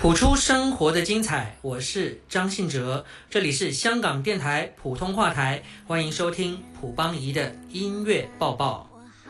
谱出生活的精彩，我是张信哲，这里是香港电台普通话台，欢迎收听蒲邦仪的音乐报报。